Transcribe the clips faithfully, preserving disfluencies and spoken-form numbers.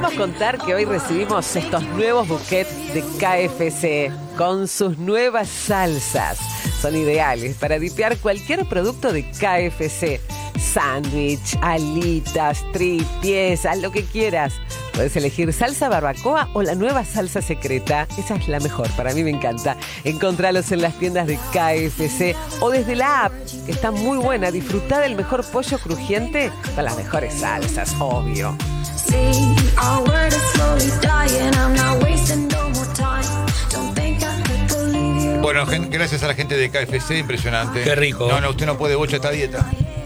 queríamos contar que hoy recibimos estos nuevos buquets de K F C con sus nuevas salsas. Son ideales para dipear cualquier producto de K F C. Sándwich, alitas, tripies, haz lo que quieras. Puedes elegir salsa barbacoa o la nueva salsa secreta. Esa es la mejor, para mí me encanta. Encontralos en las tiendas de K F C o desde la app, que está muy buena. Disfrutá del mejor pollo crujiente con las mejores salsas, obvio. Bueno, gracias a la gente de K F C, impresionante. Qué rico. No, no, usted no puede bocha esta dieta.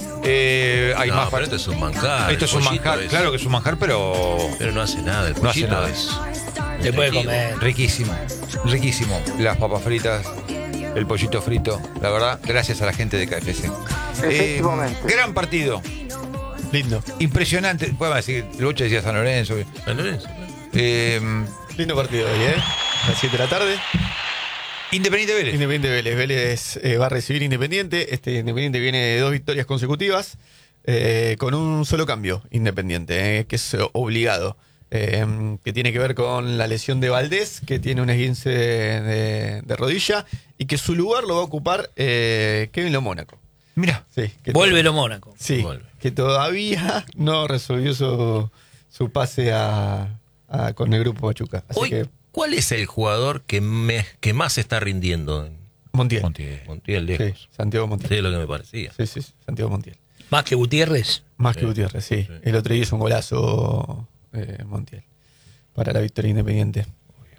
Eh, hay no, más pero esto es un manjar. Esto es un manjar, es... claro que es un manjar, pero... Pero no hace nada, el no hace pollito nada. es... Se puede comer. Riquísimo, riquísimo. Las papas fritas, el pollito frito. La verdad, gracias a la gente de K F C. Eh, gran partido. Lindo. Impresionante. Podemos decir, el Bocha decía San Lorenzo. San Lorenzo. Eh, Lindo partido hoy, ¿eh? A las siete de la tarde. Independiente Vélez. Independiente Vélez. Vélez eh, va a recibir Independiente. Este Independiente viene de dos victorias consecutivas eh, con un solo cambio. Independiente, eh, que es obligado. Eh, que tiene que ver con la lesión de Valdés, que tiene un esguince de, de, de rodilla, y que su lugar lo va a ocupar eh, Kevin Lo Mónaco. Mira, sí, que vuelve Lo Mónaco. Sí, Vuelve. que todavía no resolvió su, su pase a, a, con el grupo Pachuca. Así Hoy, que ¿cuál es el jugador que, me, que más está rindiendo? Montiel. Montiel. Montiel, lejos. Sí, Santiago Montiel. Sí, es lo que me parecía. Sí, sí, sí, Santiago Montiel. Más que Gutiérrez. Más Sí. que Gutiérrez, sí. Sí. El otro día hizo un golazo eh, Montiel para la victoria Independiente.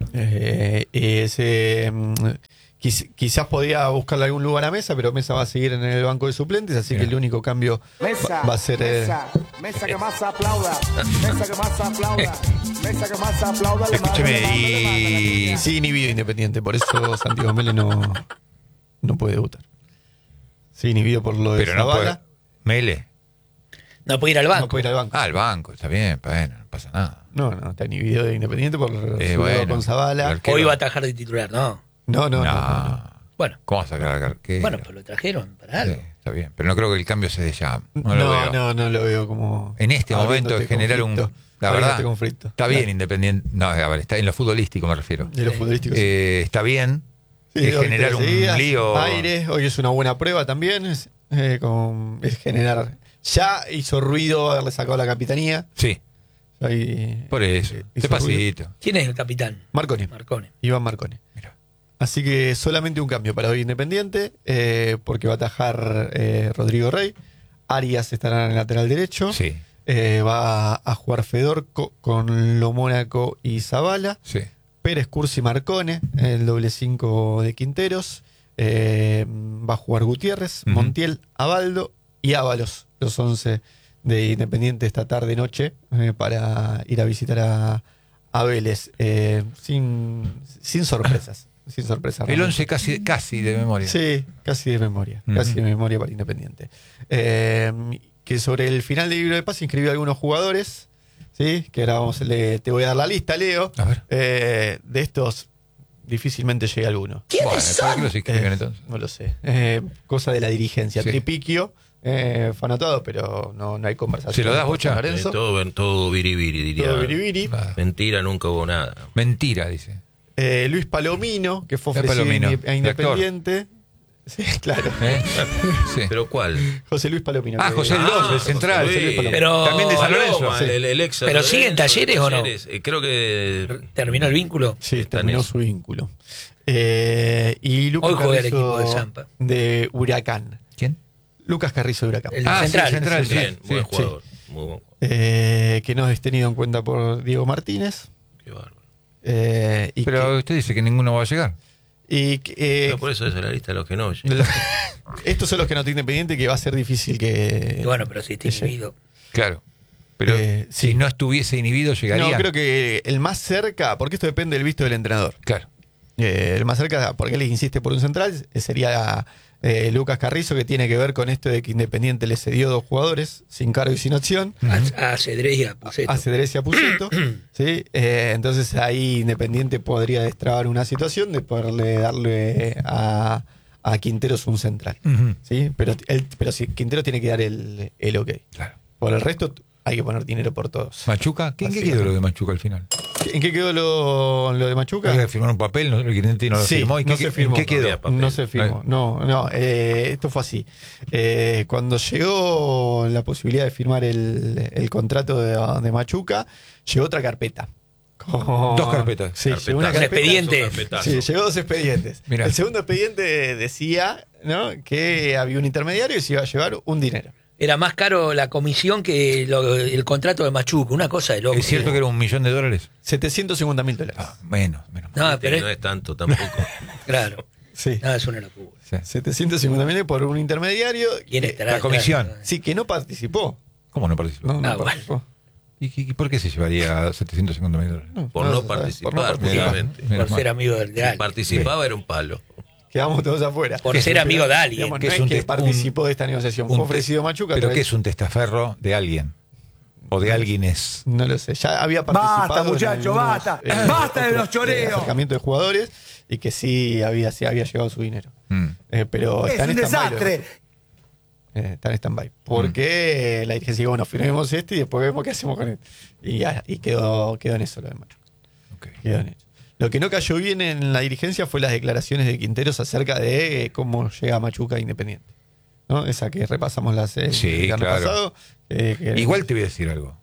Eh, ese, mm, quiz, quizás podía buscarle algún lugar a Mesa, pero Mesa va a seguir en el banco de suplentes, así Bien. que el único cambio Mesa, va, va a ser... eh, mesa, mesa que más aplauda, mesa que más aplauda, mesa que más aplauda. escúcheme, y... Sí, inhibido Independiente, por eso Santiago Mele no, no puede debutar. Sí, inhibido por lo de Pero no puede... Zavala. Mele. No puede ir al banco. No puede ir al banco. Ah, el banco, está bien, bueno, no pasa nada. No, no, está inhibido de Independiente por Eh, su bueno, con pero Zavala. el que- Hoy va a atajar de titular, ¿no? No, no, no. No. no, no. Bueno, ¿Cómo vas a sacar al arquero? bueno, pues lo trajeron para Sí, algo. está bien, pero no creo que el cambio se dé ya. No, No, lo no, veo. no, no lo veo como... En este abriendo momento de este generar un... conflicto, La abriendo verdad, este conflicto. está bien Claro. Independiente. No, a ver, está en lo futbolístico me refiero. De los futbolísticos. Eh, está bien Sí, es dos generar un victorias seguidas, lío. Aire, hoy es una buena prueba también. Es, eh, con, es generar... Ya hizo ruido haberle sacado la capitanía. Sí, Ahí, por eso. eh, hizo ruido. Despacito. ¿Quién es el capitán? Marconi. Marcone. Iván Marconi. Mira. Así que solamente un cambio para hoy Independiente, eh, porque va a atajar eh, Rodrigo Rey. Arias estará en el lateral derecho. Sí, Eh, va a jugar Fedorco con Lo Mónaco y Zavala. sí. Pérez, Cursi, Marcone, el doble cinco de Quinteros. Eh, va a jugar Gutiérrez, Ujú. Montiel, Abaldo y Ábalos, los once de Independiente esta tarde-noche, eh, para ir a visitar a, a Vélez. Eh, sin, sin sorpresas. sin sorpresas. El realmente. once casi, casi de memoria. Sí, casi de memoria. Ujú. Casi de memoria para Independiente. Eh, que sobre el final del libro de paz inscribió a algunos jugadores. ¿Sí? Que ahora vamos, le, te voy a dar la lista, Leo. A ver. Eh, de estos, difícilmente llega alguno. Bueno, ¿para qué los inscriben Eh, entonces? no lo sé. Eh, cosa de la dirigencia. Sí. Tripiquio eh, fue anotado, pero no, no hay conversación. ¿Se lo das, con Bocha? San Eh, Lorenzo. todo, todo biribiri, diría. Todo biribiri. Ah, Mentira, nunca hubo nada. mentira, dice. Eh, Luis Palomino, que fue Eh, ofrecido Palomino, a de Independiente. Sí, claro. ¿Eh? Sí. ¿Pero cuál? José Luis Palomino. Ah, que- José Luis, el central. José Luis Palomino. Pero- También de San Paloma, Lorenzo. el, el ex ¿Pero San sigue en Lorenzo, Talleres o no? Talleres. Eh, Creo que... ¿Terminó el vínculo? Sí, Está en terminó eso. su vínculo. Eh, y Lucas Hoy juega el Carrizo equipo de Zampa. de Huracán. ¿Quién? Lucas Carrizo de Huracán. El Ah, sí, central. central, sí. Bien, buen sí. jugador. Muy buen jugador. Eh, que no es tenido en cuenta por Diego Martínez. Qué bárbaro. Eh, y Pero que- usted dice que ninguno va a llegar. y que, eh, Pero por eso es la lista de los que no. de los- estos son los que no tienen Independiente, que va a ser difícil que... Y bueno, pero si está que llegue. inhibido. Claro. Pero Eh, si sí. no estuviese inhibido, llegaría. No, creo que el más cerca, porque esto depende del visto del entrenador. Claro. Eh, el más cerca, porque él insiste por un central, eh, sería eh, Lucas Carrizo, que tiene que ver con esto de que Independiente le cedió dos jugadores sin cargo y sin opción, A, a Cedrés y a Puceto. a Cedrés y a Puceto. ¿Sí? Eh, entonces ahí Independiente podría destrabar una situación de poderle darle a, a Quinteros un central. Ujú. ¿Sí? Pero, él, pero si Quintero tiene que dar el, el ok. Claro. Por el resto, hay que poner dinero por todos. ¿Machuca? ¿Qué, ¿En qué Así quedó que- lo de Machuca al final? ¿En qué quedó lo, lo de Machuca? Había que firmar un papel, no, el Grindetti no lo Sí, firmó. ¿Y no qué, se firmó. ¿En qué No quedó? había papel. No se firmó. No, no. eh, esto fue así. Eh, cuando llegó la posibilidad de firmar el, el contrato de, de Machuca, llegó otra carpeta. Con- Dos carpetas. Sí, Carpetazo. llegó una Un carpeta. expediente. Carpetazo. Sí, llegó dos expedientes. Mirá. El segundo expediente decía, ¿no?, que había un intermediario y se iba a llevar un dinero. Era más caro la comisión que lo- el contrato de Machuca, una cosa de loco. ¿Es cierto que era un millón de dólares? setecientos cincuenta mil dólares. Ah, menos, menos. No, Este pero no es, es tanto tampoco. claro. Sí. No, es una locura. Sí. setecientos cincuenta mil por un intermediario. ¿Quién que- estará la detrás? comisión. Sí, que no participó. ¿Cómo no participó? No, no Ah, bueno. participó. ¿Y, qué- y por qué se llevaría setecientos cincuenta mil dólares? No, Por no, no por participar, participar. obviamente. Menos Por mal. ser amigo del de Si alguien. participaba era un palo. Quedamos todos afuera. Por ser amigo de alguien. Digamos, Que no es es un que test- participó de esta negociación. un Fue test- ofrecido Machuca. ¿Pero otra qué vez- es un testaferro de alguien? ¿O de alguienes? No lo sé. Ya había participado. Basta, en muchacho, algunos, basta. eh, Basta de otros, los choreos. eh, acercamientos de jugadores y que sí había, sí había llegado su dinero. Mm. Eh, pero Es está en un stand-by los desastre. otros. Eh, está en stand-by. Porque la dirigencia dijo, bueno, firmemos este y después vemos qué hacemos con él. Y, ya, y quedó, quedó en eso lo de Machuca. Ok. Quedó en eso. Lo que no cayó bien en la dirigencia fue las declaraciones de Quinteros acerca de eh, cómo llega Machuca a Independiente. ¿No? Esa que repasamos las, el, Sí, el año claro. pasado. eh, que- Igual te voy a decir algo.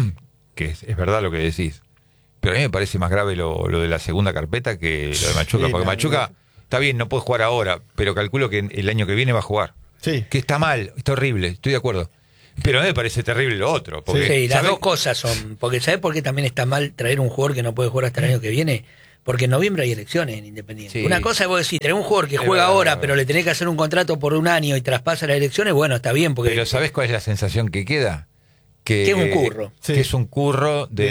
Que es, es verdad lo que decís. Pero a mí me parece más grave lo, lo de la segunda carpeta que lo de Machuca. Sí, porque no, Machuca, no. está bien, no puede jugar ahora, pero calculo que el año que viene va a jugar. Sí. Que está mal, está horrible, estoy de acuerdo. Pero a mí me parece terrible lo otro. Porque, Sí, las ¿sabes? dos cosas son. Porque ¿sabes por qué también está mal traer un jugador que no puede jugar hasta el año que viene? Porque en noviembre hay elecciones en Independiente. Sí. Una cosa es vos decir, tenés un jugador que Es juega verdad, ahora, es pero verdad. le tenés que hacer un contrato por un año y traspasa las elecciones, bueno, está bien, porque Pero ¿sabés cuál es la sensación que queda? Que, Que es un curro. Que Sí. es un curro de,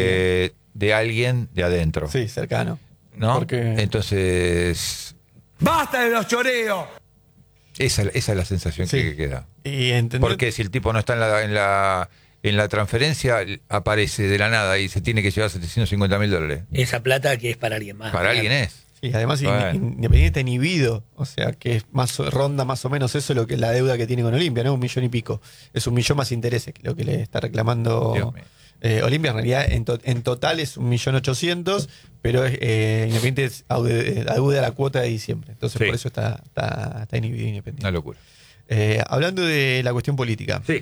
De de alguien de adentro. Sí, cercano. ¿No? Porque- Entonces, Basta de los choreos. esa, esa es la sensación Sí. que queda. Y entender- Porque si el tipo no está en la, en la, en la transferencia, aparece de la nada y se tiene que llevar setecientos cincuenta mil dólares. esa plata que es para alguien más. Para claro. alguien es. Sí, además Bueno. in- Independiente inhibido, o sea que es más o- ronda más o menos eso lo que la deuda que tiene con Olimpia, ¿no? Un millón y pico. Es un millón más intereses que lo que le está reclamando Dios mío. eh, Olimpia. En realidad, en, to- en total es un millón ochocientos, pero es, eh, Independiente es aude- adeuda la cuota de diciembre. Entonces Sí. por eso está, está, está inhibido Independiente. Una locura. Eh, hablando de la cuestión política, Sí. eh,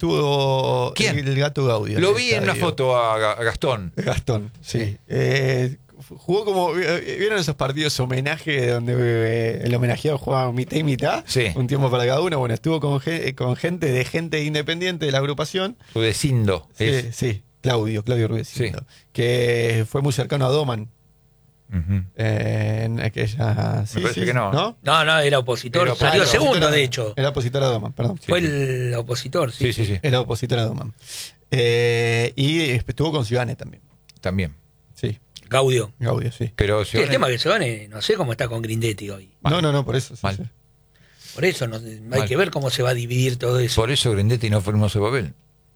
estuvo ¿Quién? El, el gato Gaudio. Lo el vi en una estadio. foto a, Ga- a Gastón. Gastón, sí. Eh, jugó como. ¿Vieron esos partidos homenaje donde eh, el homenajeado juega mitad y mitad? Sí. Un tiempo para cada uno. Bueno, estuvo con, ge- con gente de gente independiente de la agrupación. Rudecindo. Sí, es. sí, Claudio, Claudio Rudecindo. Sí. Que fue muy cercano a Doman. Ujú. eh, en aquella. Sí, parece sí, que no. ¿No? No, no, era opositor. Era Salió opositor. segundo, Era- de hecho. Era opositor a Doman, perdón. Fue el opositor, sí. Sí, sí, sí. Era opositor a Doman. Eh, y estuvo con Ciudadane también. También. Sí, Gaudio. Gaudio, sí. Pero Sí, el tema que se gane, no sé cómo está con Grindetti hoy. No, no, no, por eso. sí, Mal. sí. Por eso no, hay Mal. que ver cómo se va a dividir todo eso. por eso Grindetti no firmó ese papel.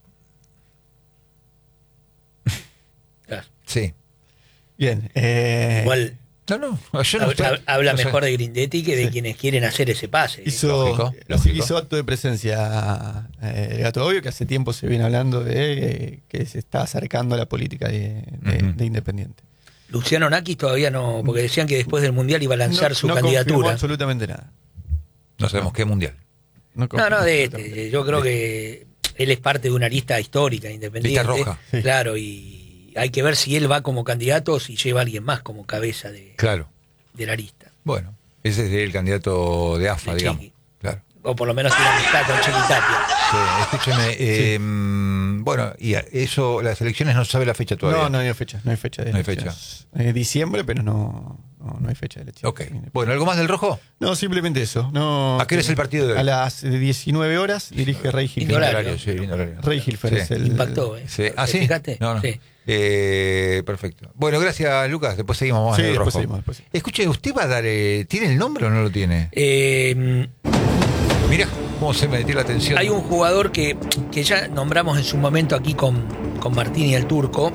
Claro. Sí. Bien. Eh, Igual No, no. Yo no hab- estoy- hab- habla no sé. mejor de Grindetti que de Sí. quienes quieren hacer ese pase. ¿eh? Hizo, Lógico, así que lógico. hizo acto de presencia eh, el gato Gaudio, que hace tiempo se viene hablando de eh, que se está acercando a la política de, de- Ujú. de Independiente. Luciano Nakis todavía no, porque decían que después del Mundial iba a lanzar No- su no confirmó candidatura. absolutamente nada. No sabemos qué mundial. No, confirmó no, de absolutamente este. Yo creo que él es parte de una lista histórica independiente. Lista roja. Sí. Claro, y hay que ver si él va como candidato o si lleva a alguien más como cabeza de, Claro. de la lista. Bueno, ese es el candidato de A F A, De digamos. Chiqui. Claro. O por lo menos tiene amistad con Chiqui Tapia. Sí, escúcheme. eh, mm, bueno, y a- eso, las elecciones no se sabe la fecha todavía. No, no hay fecha. No hay fecha de No hay elecciones. Eh, diciembre, pero no, no, no hay fecha de elección. Ok. Bueno, ¿algo más del rojo? No, simplemente eso. No, ¿A qué hora es el partido de hoy? A las diecinueve horas dirige Rey Gil. Lindo horario. sí, lindo horario. Rey Hilfer Sí. es el. Impactó, ¿eh? Sí. ¿Ah, ¿Te sí? fijaste? No, no. Sí. Eh, perfecto. Bueno, gracias, Lucas. Después seguimos más Sí, en el después rojo. seguimos, después seguimos. Escuche, ¿usted va a dar... eh, ¿tiene el nombre o no lo tiene? Eh, Mirá cómo se me metió la atención. hay un jugador que, que ya nombramos en su momento aquí con, con Martín y el Turco,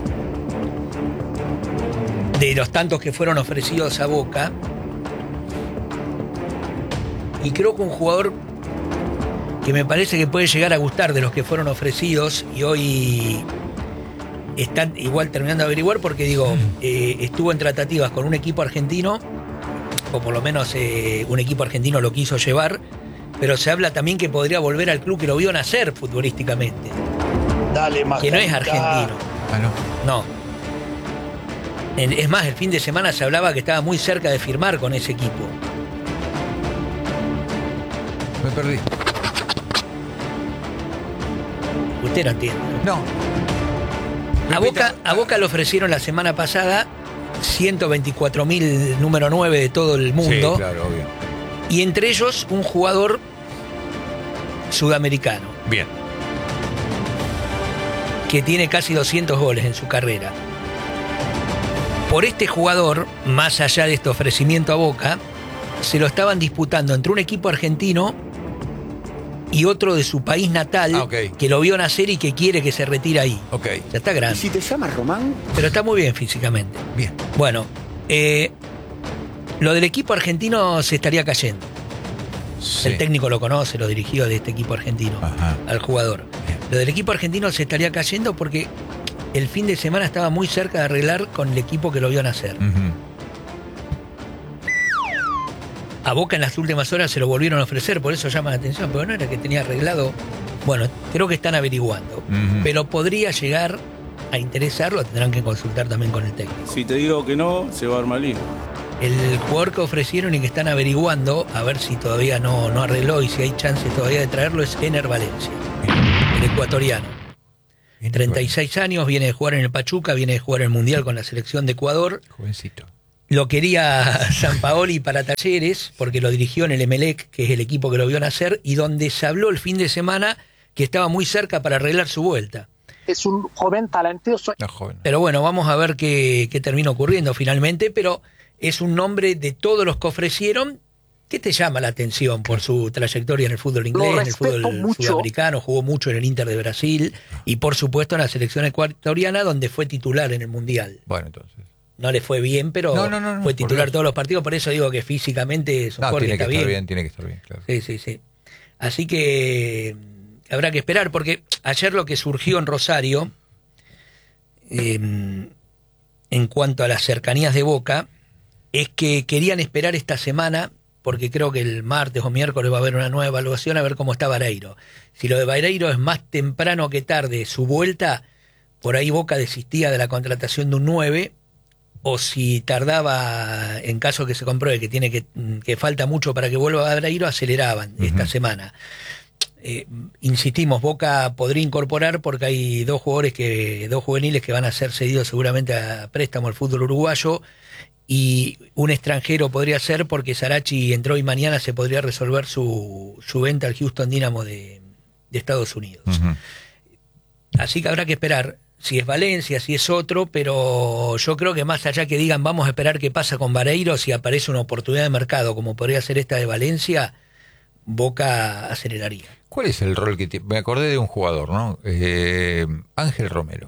de los tantos que fueron ofrecidos a Boca, y creo que un jugador que me parece que puede llegar a gustar de los que fueron ofrecidos y hoy están igual terminando de averiguar porque digo, eh, estuvo en tratativas con un equipo argentino, o por lo menos eh, un equipo argentino lo quiso llevar, pero se habla también que podría volver al club que lo vio nacer futbolísticamente. Dale, más que no es argentino. Ah, no. No. En- Es más, el fin de semana se hablaba que estaba muy cerca de firmar con ese equipo. Me perdí. Usted no entiende. No. A Boca, a Boca le ofrecieron la semana pasada ciento veinticuatro mil número nueve de todo el mundo. Sí, claro, obvio. Y entre ellos un jugador sudamericano Bien. que tiene casi doscientos goles en su carrera. Por este jugador, más allá de este ofrecimiento a Boca, se lo estaban disputando entre un equipo argentino y otro de su país natal, Ah, ok. que lo vio nacer y que quiere que se retire ahí. Ok. Ya está ¿Y grande, si te llamas Román? pero está muy bien físicamente. Bien. Bueno, eh, lo del equipo argentino se estaría cayendo. Sí. El técnico lo conoce, lo dirigió de este equipo argentino, Ajá. al jugador. Bien. Lo del equipo argentino se estaría cayendo porque el fin de semana estaba muy cerca de arreglar con el equipo que lo vio nacer. Ujú. A Boca en las últimas horas se lo volvieron a ofrecer, por eso llama la atención, pero no era que tenía arreglado. Bueno, creo que están averiguando, Ujú. pero podría llegar a interesarlo, tendrán que consultar también con el técnico. Si te digo que no, se va a armar lío. El jugador que ofrecieron y que están averiguando, a ver si todavía no, no arregló y si hay chances todavía de traerlo, es Ener Valencia, el ecuatoriano. treinta y seis años, viene de jugar en el Pachuca, viene de jugar en el Mundial con la selección de Ecuador. Jovencito. Lo quería Sampaoli para Talleres, porque lo dirigió en el Emelec, que es el equipo que lo vio nacer, y donde se habló el fin de semana que estaba muy cerca para arreglar su vuelta. Es un joven talentoso. No, joven. Pero bueno, vamos a ver qué, qué termina ocurriendo finalmente, pero es un nombre de todos los que ofrecieron que te llama la atención por su trayectoria en el fútbol inglés, en el respeto fútbol mucho. sudamericano, jugó mucho en el Inter de Brasil y por supuesto en la selección ecuatoriana donde fue titular en el Mundial. Bueno, entonces. No le fue bien, pero No, no, no, no, fue por titular Dios. todos los partidos, por eso digo que físicamente es un No, jugador que tiene que está estar bien. bien, tiene que estar bien, claro. Sí, sí, sí. Así que mm, habrá que esperar, porque ayer lo que surgió en Rosario, eh, en cuanto a las cercanías de Boca, es que querían esperar esta semana, porque creo que el martes o miércoles va a haber una nueva evaluación, a ver cómo está Vareiro. Si lo de Vareiro es más temprano que tarde su vuelta, por ahí Boca desistía de la contratación de un nueve, o si tardaba, en caso que se compruebe que tiene que, que falta mucho para que vuelva Vareiro, aceleraban esta Ujú. semana. Eh, insistimos, Boca podría incorporar porque hay dos jugadores que, dos juveniles que van a ser cedidos seguramente a préstamo al fútbol uruguayo, y un extranjero podría ser porque Sarachi entró y mañana se podría resolver su, su venta al Houston Dynamo de, de Estados Unidos. Ujú. Así que habrá que esperar si es Valencia, si es otro, pero yo creo que más allá que digan vamos a esperar qué pasa con Vareiro, si aparece una oportunidad de mercado como podría ser esta de Valencia, Boca aceleraría. ¿Cuál es el rol que tiene? Me acordé de un jugador, ¿no? Eh, Ángel Romero.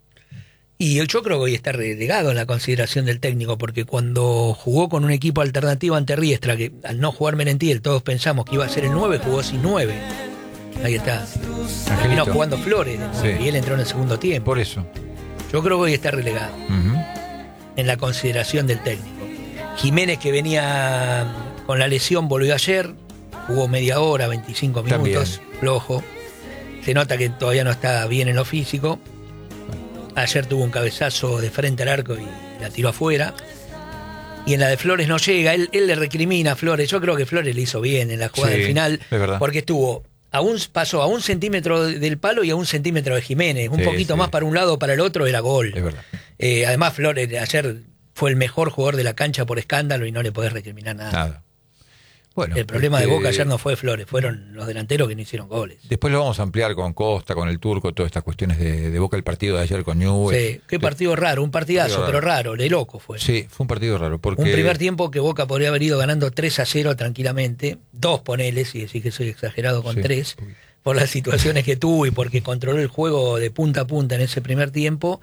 Y yo creo que hoy está relegado en la consideración del técnico, porque cuando jugó con un equipo alternativo ante Riestra, que al no jugar Merentiel todos pensamos que iba a ser el nueve, jugó sin nueve. Ahí está. Terminó Angelito. jugando Flores, Sí. y él entró en el segundo tiempo. Por eso. Yo creo que hoy está relegado Ujú. en la consideración del técnico. Jiménez, que venía con la lesión, volvió ayer, jugó media hora, veinticinco minutos, flojo. Se nota que todavía no está bien en lo físico. Ayer tuvo un cabezazo de frente al arco y la tiró afuera. Y en la de Flores no llega, él, él le recrimina a Flores. Yo creo que Flores le hizo bien en la jugada Sí, del final, es verdad. porque estuvo a un, pasó a un centímetro del palo y a un centímetro de Jiménez. Un Sí, poquito sí. más para un lado o para el otro era gol. Es verdad. Eh, además, Flores ayer fue el mejor jugador de la cancha por escándalo y no le podés recriminar nada. Nada. Bueno, El problema de este, Boca ayer no fue Flores, fueron los delanteros que no hicieron goles. Después lo vamos a ampliar con Costa, con el Turco, todas estas cuestiones de, de Boca, el partido de ayer con Newell's. Sí, qué partido raro, un partidazo, Partido pero raro. raro, de loco fue. Sí, fue un partido raro. Porque Un primer tiempo que Boca podría haber ido ganando tres a cero tranquilamente, dos poneles, y decir que soy exagerado con Sí. tres, por las situaciones que tuvo y porque controló el juego de punta a punta en ese primer tiempo.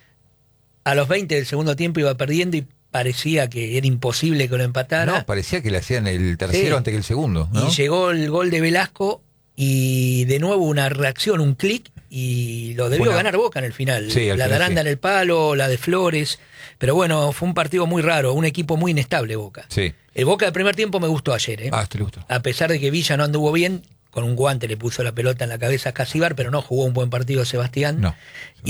A los veinte del segundo tiempo iba perdiendo y parecía que era imposible que lo empatara. No, parecía que le hacían el tercero Sí. antes que el segundo, ¿no? Y llegó el gol de Velasco y de nuevo una reacción, un clic, y lo debió Una... ganar Boca en el final. Sí, al la final, de Aranda sí. en el palo, la de Flores, pero bueno, fue un partido muy raro, un equipo muy inestable Boca. Sí. El Boca del primer tiempo me gustó ayer, ¿eh? Ah, te gustó. A pesar de que Villa no anduvo bien, con un guante le puso la pelota en la cabeza a Casíbar, pero no jugó un buen partido Sebastián. No.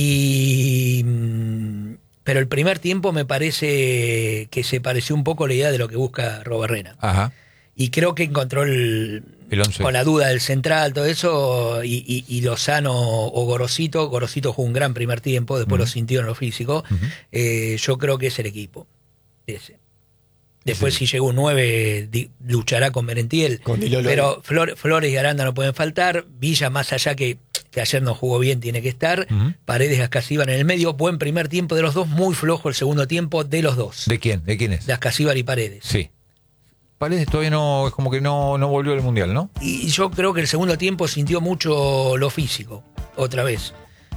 Y pero el primer tiempo me parece que se pareció un poco a la idea de lo que busca Robarrena. Ajá. Y creo que encontró el, El once. con la duda del central, todo eso, y, y, y Lozano o Gorosito. Gorosito jugó un gran primer tiempo, después Uh-huh. lo sintió en lo físico. Uh-huh. Eh, yo creo que es el equipo ese. Después, sí. si llega un nueve, di, luchará con Merentiel. Con Dilolo. Pero Flor, Flores y Aranda no pueden faltar. Villa, más allá que, que ayer no jugó bien, tiene que estar. Uh-huh. Paredes y Ascasíbar en el medio. Buen primer tiempo de los dos, muy flojo el segundo tiempo de los dos. ¿De quién? ¿De quién es? De Ascasíbar y Paredes. Sí. Paredes todavía no, es como que no, no volvió al Mundial, ¿no? Y yo creo que el segundo tiempo sintió mucho lo físico, otra vez.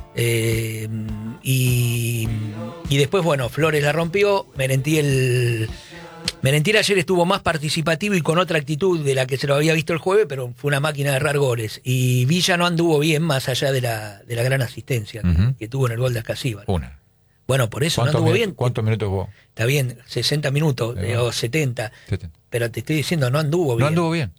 Eh, y, y después, bueno, Flores la rompió. Merentiel, Merentiel ayer estuvo más participativo y con otra actitud de la que se lo había visto el jueves, pero fue una máquina de errar goles. Y Villa no anduvo bien, más allá de la, de la gran asistencia que, Uh-huh. que tuvo en el gol de Ascasíbar. Una. Bueno, por eso no ¿Cuántos, anduvo minu- bien. ¿Cuántos minutos jugó? Está bien, sesenta minutos Ahí eh, va. o setenta. setenta. Pero te estoy diciendo, no anduvo bien. No anduvo bien.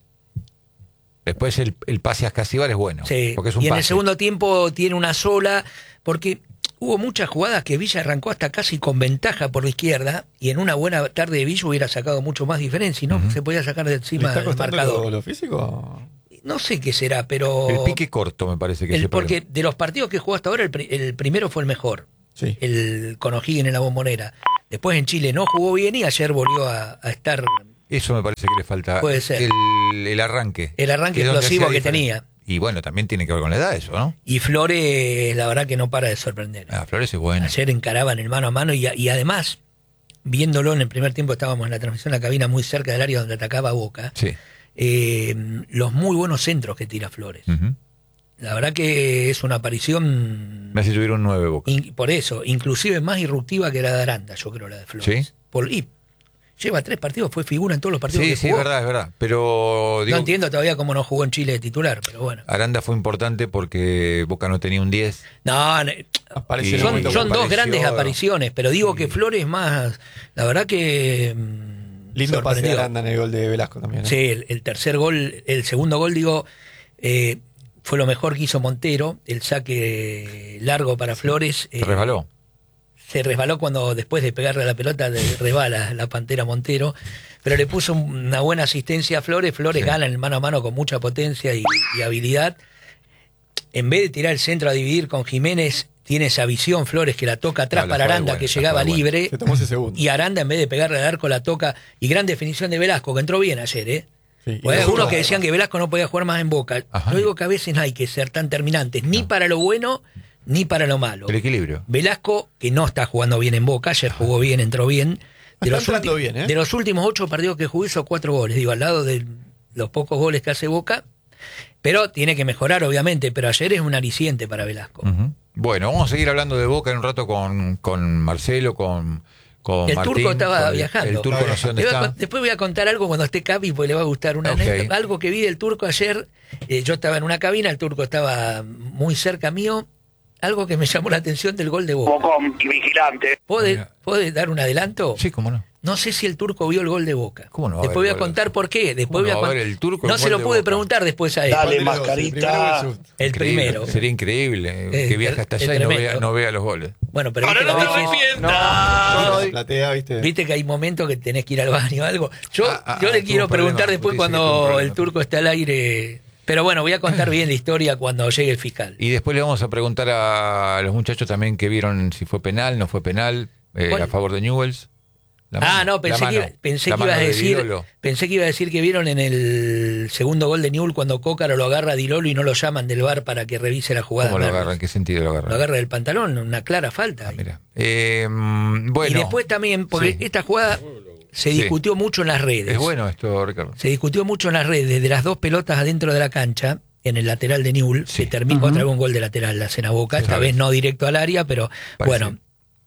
Después el, el pase a Ascasíbar es bueno. Sí, Porque es un y en pase. el segundo tiempo tiene una sola, porque hubo muchas jugadas que Villa arrancó hasta casi con ventaja por la izquierda, y en una buena tarde de Villa hubiera sacado mucho más diferencia, y no Ujú. se podía sacar de ¿Le encima está del costando marcador. lo, lo físico? No sé qué será, pero... El pique corto me parece que el- es el porque problema. de los partidos que jugó hasta ahora, el, pri- el primero fue el mejor, Sí. el con O'Higgins en la Bombonera. Después en Chile no jugó bien y ayer volvió a, a estar Eso me parece que le falta. Puede ser. El, el arranque. el arranque Que es donde explosivo hacía que diferencia. tenía. Y bueno, también tiene que ver con la edad eso, ¿no? Y Flores, la verdad que no para de sorprender. Ah, Flores es bueno. Ayer encaraban el mano a mano y, y además, viéndolo en el primer tiempo, estábamos en la transmisión, la cabina muy cerca del área donde atacaba Boca, Sí. eh, los muy buenos centros que tira Flores. Ujú. La verdad que es una aparición, Me hace subir un nueve Boca. in- por eso, inclusive más irruptiva que la de Aranda, yo creo, la de Flores. ¿Sí? Por, y lleva tres partidos, fue figura en todos los partidos Sí, que sí, jugó. es verdad, es verdad. Pero digo, No entiendo todavía cómo no jugó en Chile de titular, pero bueno. Aranda fue importante porque Boca no tenía un diez. No, no, Aparece Y- en el son, momento son que dos apareció. grandes apariciones, pero digo Sí. que Flores más, la verdad que mm, Lindo pase de sorprendió. Aranda en el gol de Velasco también. ¿eh? Sí, el, el tercer gol, el segundo gol, digo, eh, fue lo mejor que hizo Montero, el saque largo para Flores. eh, Se resbaló. se resbaló cuando después de pegarle a la pelota de- resbala la Pantera Montero, pero le puso una buena asistencia a Flores. Flores Sí. gana en el mano a mano con mucha potencia y, y habilidad. En vez de tirar el centro a dividir con Jiménez, tiene esa visión Flores que la toca atrás No, la para jugada Aranda, es buena, que la llegaba jugada es libre. Se tomó ese segundo. Y Aranda, en vez de pegarle al arco, la toca. Y gran definición de Velasco, que entró bien ayer, ¿eh? Sí, y Pues hay la algunos zurda, que decían que Velasco no podía jugar más en Boca. Ajá. Yo digo que a veces no hay que ser tan terminantes, ni No. para lo bueno, ni para lo malo. El equilibrio. Velasco, que no está jugando bien en Boca, ayer jugó bien, entró bien. De Está los, entrando ulti- bien, ¿eh? de los últimos ocho partidos que jugó hizo cuatro goles, digo, al lado de los pocos goles que hace Boca. Pero tiene que mejorar, obviamente, pero ayer es un aliciente para Velasco. Ujú. Bueno, vamos a seguir hablando de Boca en un rato con, con Marcelo, con, con El Martín. turco estaba con el- viajando. El turco no sé dónde Le voy a está. con- después voy a contar algo cuando esté Capi, porque le va a gustar una Ok. anécdota. Algo que vi del turco ayer. eh, yo estaba en una cabina, el turco estaba muy cerca mío. Algo que me llamó la atención del gol de Boca. Bocón y vigilante. ¿Puede, Mira. ¿Puede dar un adelanto? Sí, cómo no. No sé si el turco vio el gol de Boca. ¿Cómo no va a Después voy ver a el gol de contar Boca? por qué. Después ¿Cómo voy a no va a con- ver el turco No el se gol lo de pude Boca? preguntar después a él. Dale, ¿Cuál de los dos? mascarita. ¿El primero o el segundo? El Increíble. primero. Sería increíble Eh, que viaje el- hasta el allá y no vea, tremendo. no vea los goles. Bueno, pero viste, que a veces- La platea, ¿viste? viste que hay momentos que tenés que ir al baño o algo. Yo, Ah, ah, yo le tuvo quiero un problema. preguntar después Usted dice que tuvo un cuando problema. el turco está al aire. Pero bueno, voy a contar bien la historia cuando llegue el fiscal. Y después le vamos a preguntar a los muchachos también que vieron si fue penal, no fue penal, eh, ¿Cuál? a favor de Newells. La Ah, mano, no, pensé, la que, mano, iba- pensé la que ibas a mano de decir, Dilolo. pensé que iba a decir que vieron en el segundo gol de Newell cuando Cócaro lo agarra a Dilolo y no lo llaman del bar para que revise la jugada. ¿Cómo lo Merlos. agarra? ¿En qué sentido lo agarra? Lo agarra del pantalón, una clara falta. Ah, ahí. mira. Eh, mm, bueno, y después también, porque sí. esta jugada se Sí. discutió mucho en las redes. es bueno esto, Ricardo. Se discutió mucho en las redes de las dos pelotas adentro de la cancha, en el lateral de Newell, Sí. que terminó otra vez un gol de lateral, la Cena Boca, esta Sabes. vez no directo al área, pero Parece. bueno.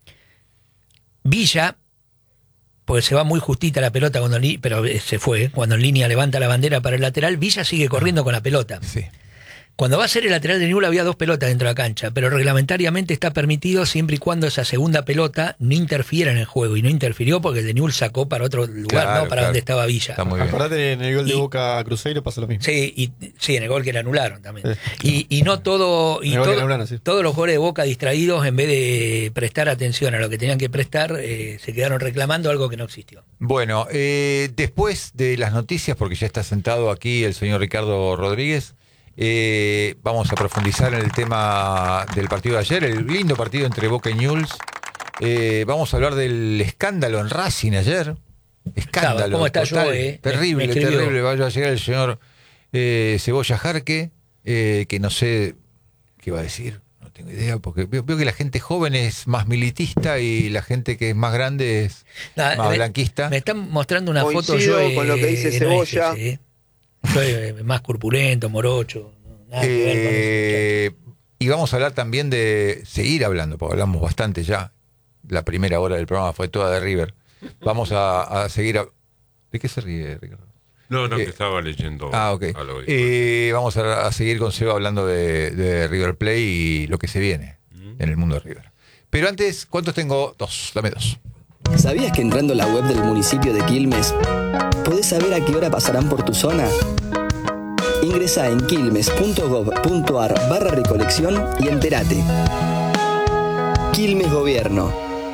Villa, pues se va muy justita la pelota, cuando li- pero eh, se fue, cuando en línea levanta la bandera para el lateral, Villa sigue corriendo con la pelota. Sí. Cuando va a ser el lateral de Newell's había dos pelotas dentro de la cancha, pero reglamentariamente está permitido siempre y cuando esa segunda pelota no interfiera en el juego, y no interfirió porque el de Newell's sacó para otro lugar, Claro, no para claro. donde estaba Villa. Está muy bien. Acordate, en el gol de Y- Boca a Cruzeiro pasa lo mismo. Sí, y, sí, en el gol que le anularon también. Sí. Y, y no todo, y En el gol que todo- le anularon, sí. todos los jugadores de Boca distraídos, en vez de prestar atención a lo que tenían que prestar, eh, se quedaron reclamando algo que no existió. Bueno, eh, después de las noticias, porque ya está sentado aquí el señor Ricardo Rodríguez, eh, vamos a profundizar en el tema del partido de ayer, el lindo partido entre Boca y Newell's. Eh, vamos a hablar del escándalo en Racing ayer. Escándalo. ¿Cómo está total, Joe, eh? Terrible, Me- me escribió. terrible. Vaya a llegar el señor eh, Cebolla Jarque, eh, que no sé qué va a decir. No tengo idea, porque veo, veo que la gente joven es más militista y la gente que es más grande es Nah, más me- blanquista. Me están mostrando una foto Coincido yo con lo que dice Cebolla. Yo eh, más corpulento, morocho. Nada que ver con ese Eh, y vamos a hablar también de seguir hablando, porque hablamos bastante ya. La primera hora del programa fue toda de River. Vamos a, a seguir. a- ¿De qué se ríe, Ricardo? No, no, Eh, que estaba leyendo. Ah, ok. a lo- Eh, vamos a, a seguir con Seba hablando de, de River Play y lo que se viene en el mundo de River. Pero antes, ¿cuántos tengo? Dos. Dame dos. ¿Sabías que entrando a la web del municipio de Quilmes podés saber a qué hora pasarán por tu zona? Ingresá en quilmes.gov.ar barra recolección y entérate. Quilmes Gobierno.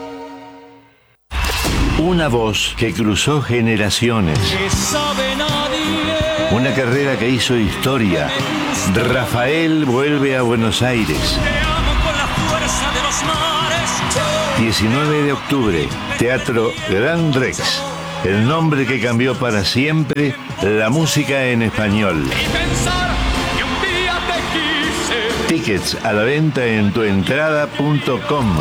Una voz que cruzó generaciones. Una carrera que hizo historia. Rafael vuelve a Buenos Aires. diecinueve de octubre, Teatro Gran Rex. El nombre que cambió para siempre la música en español. Tickets a la venta en tuentrada punto com.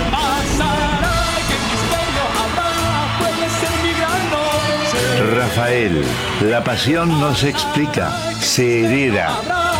Rafael, la pasión no se explica, se hereda.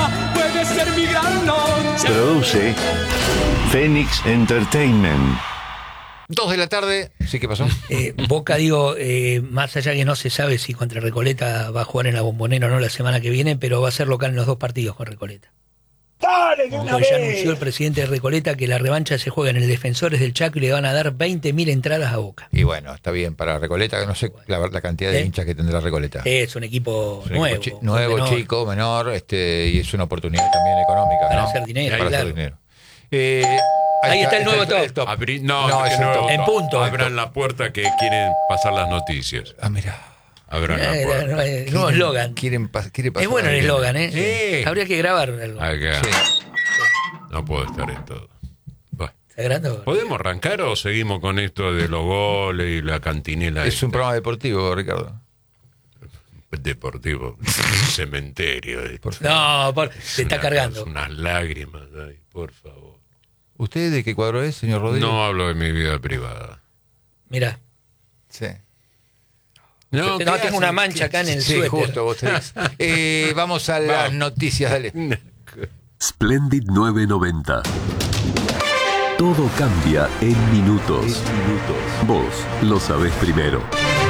Produce Phoenix Entertainment. Dos de la tarde. Sí, ¿qué pasó? Eh, Boca, digo, eh, más allá que no se sabe si contra Recoleta va a jugar en la Bombonera o no la semana que viene, pero va a ser local en los dos partidos con Recoleta. ¡Dale, de una Hoy ya vez! anunció el presidente de Recoleta que la revancha se juega en el Defensores del Chaco y le van a dar veinte mil entradas a Boca. Y bueno, está bien para Recoleta, que no sé la, la cantidad de ¿Eh? hinchas que tendrá Recoleta. Es un equipo Es un nuevo. equipo chi- nuevo, menor, chico, menor, este, y es una oportunidad también económica. Para ¿no? hacer dinero, Para claro. hacer dinero. Eh, Ahí está el nuevo top. Abrí- no, No, que es el no- top. En punto. Abran la puerta que quieren pasar las noticias. Ah, mira. Abran la Eh, puerta. eh, nuevo eslogan. Quieren, pas- quiere pasar Es bueno el alguien. eslogan, ¿eh? Sí. Habría que grabar algo. Acá. Sí. No puedo estar en todo. Bueno. ¿Está grabando? ¿Podemos arrancar o seguimos con esto de los goles y la cantinela? Es un esta? programa deportivo, Ricardo. Deportivo. Cementerio. Por favor. No, por- Es te está una cargando. cosa, Unas lágrimas, ay, por favor. ¿Usted de qué cuadro es, señor Rodríguez? No hablo de mi vida privada. Mira, Sí. no, ¿qué tengo hace? una mancha acá en el Sí, suéter. justo, vos tenés. Eh, vamos a las Vamos. noticias, dale. Splendid nueve noventa. Todo cambia en minutos. Vos lo sabés primero.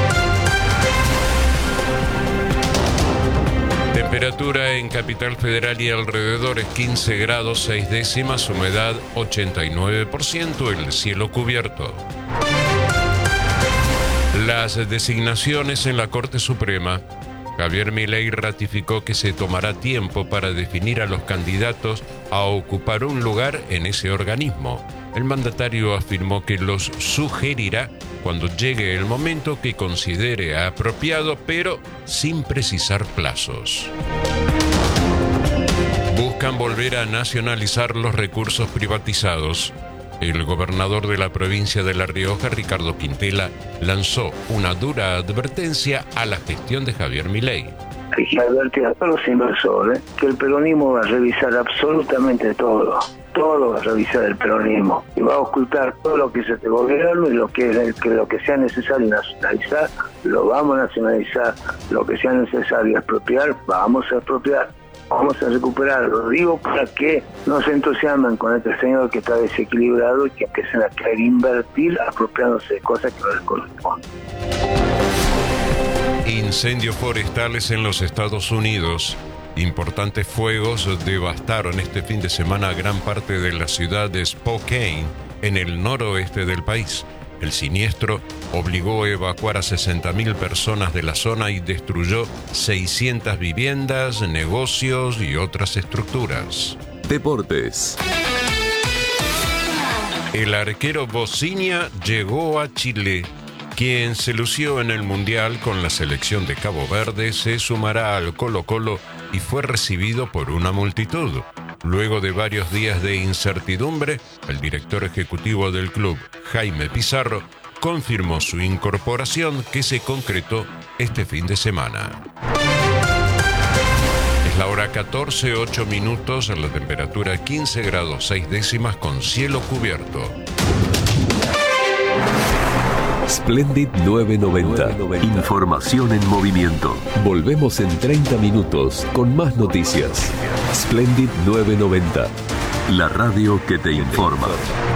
Temperatura en Capital Federal y alrededores quince grados seis décimas, humedad ochenta y nueve por ciento, el cielo cubierto. Las designaciones en la Corte Suprema. Javier Milei ratificó que se tomará tiempo para definir a los candidatos a ocupar un lugar en ese organismo. El mandatario afirmó que los sugerirá cuando llegue el momento que considere apropiado, pero sin precisar plazos. Buscan volver a nacionalizar los recursos privatizados. El gobernador de la provincia de La Rioja, Ricardo Quintela, lanzó una dura advertencia a la gestión de Javier Milei. Hay que advertir a todos los inversores que el peronismo va a revisar absolutamente todo. Todo va a revisar el peronismo y va a ocultar todo lo que es este gobierno y lo que, es, que lo que sea necesario nacionalizar, lo vamos a nacionalizar. Lo que sea necesario expropiar, vamos a expropiar. Vamos a recuperar, lo digo para que no se entusiasmen con este señor que está desequilibrado y que empiecen a querer invertir apropiándose de cosas que no les corresponden. Incendios forestales en los Estados Unidos. Importantes fuegos devastaron este fin de semana gran parte de la ciudad de Spokane, en el noroeste del país. El siniestro obligó a evacuar a sesenta mil personas de la zona y destruyó seiscientas viviendas, negocios y otras estructuras. Deportes. El arquero Bociña llegó a Chile. Quien se lució en el Mundial con la selección de Cabo Verde se sumará al Colo-Colo y fue recibido por una multitud. Luego de varios días de incertidumbre, el director ejecutivo del club, Jaime Pizarro, confirmó su incorporación que se concretó este fin de semana. Es la hora catorce, ocho minutos, la temperatura quince grados seis décimas con cielo cubierto. Splendid novecientos noventa. Información en movimiento. Volvemos en treinta minutos con más noticias. Splendid novecientos noventa. La radio que te informa.